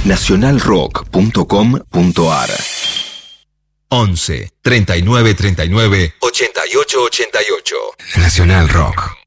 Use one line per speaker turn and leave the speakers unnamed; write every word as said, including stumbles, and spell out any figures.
nacional rock punto com punto a r.
once, treinta y nueve, treinta y nueve, ochenta y ocho, ochenta y ocho.
Nacional Rock.